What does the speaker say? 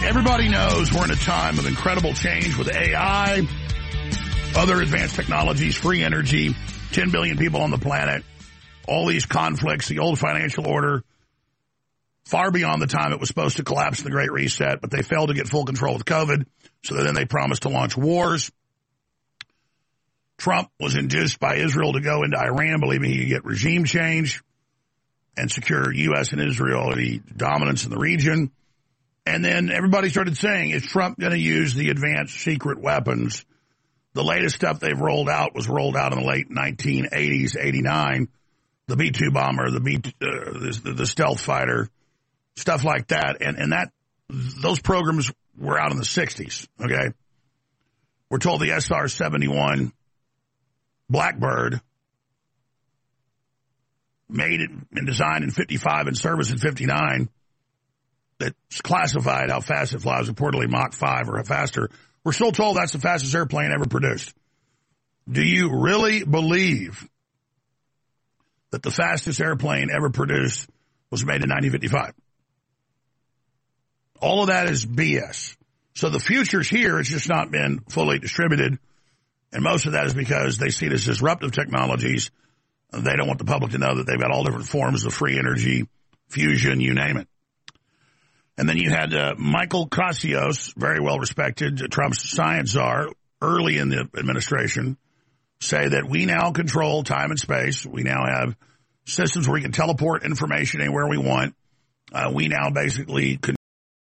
Everybody knows we're in a time of incredible change with AI, other advanced technologies, free energy, 10 billion people on the planet, all these conflicts, the old financial order, far beyond the time it was supposed to collapse in the Great Reset, but they failed to get full control with COVID, so then they promised to launch wars. Trump was induced by Israel to go into Iran, believing he could get regime change and secure U.S. and Israeli dominance in the region. And then everybody started saying, is Trump going to use the advanced secret weapons? The latest stuff they've rolled out was rolled out in the late 1980s, 89, the B-2 bomber, the stealth fighter, stuff like that. And those programs were out in the 60s, okay? We're told the SR-71 Blackbird, made it and designed in 55 and service in 59, that's classified how fast it flies, reportedly Mach 5 or faster. We're still told that's the fastest airplane ever produced. Do you really believe that the fastest airplane ever produced was made in 1955? All of that is BS. So the future's here. It's just not been fully distributed. And most of that is because they see it as disruptive technologies. They don't want the public to know that they've got all different forms of free energy, fusion, you name it. And then you had Michael Kasios, very well respected, Trump's science czar, early in the administration, say that we now control time and space. We now have systems where we can teleport information anywhere we want. We now basically